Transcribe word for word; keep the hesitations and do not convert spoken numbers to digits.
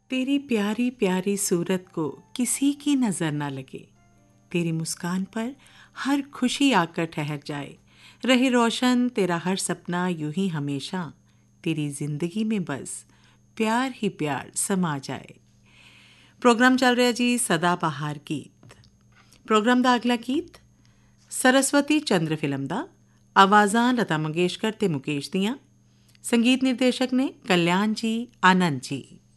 तेरी प्यारी प्यारी सूरत को किसी की नज़र ना लगे, तेरी मुस्कान पर हर खुशी आकर ठहर जाए, रहे रोशन तेरा हर सपना यूं ही हमेशा, तेरी ज़िंदगी में बस प्यार ही प्यार समा जाए। प्रोग्राम ਚੱਲ ਰਿਹਾ ਜੀ ਸਦਾ ਬਹਾਰ ਗੀਤ। ਪ੍ਰੋਗਰਾਮ ਦਾ ਅਗਲਾ ਗੀਤ ਸਰਸਵਤੀ ਚੰਦਰ ਫਿਲਮ ਦਾ, ਆਵਾਜ਼ਾਂ ਲਤਾ ਮੰਗੇਸ਼ਕਰ ਤੇ ਮੁਕੇਸ਼ ਦੀਆਂ, ਸੰਗੀਤ ਨਿਰਦੇਸ਼ਕ ਨੇ ਕਲਿਆਣ ਜੀ ਆਨੰਦ ਜੀ।